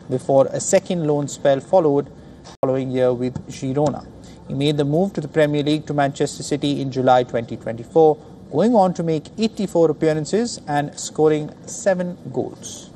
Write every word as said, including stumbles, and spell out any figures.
before a second loan spell followed following year with Girona. He made the move to the Premier League to Manchester City in July twenty twenty-four, going on to make eighty-four appearances and scoring seven goals.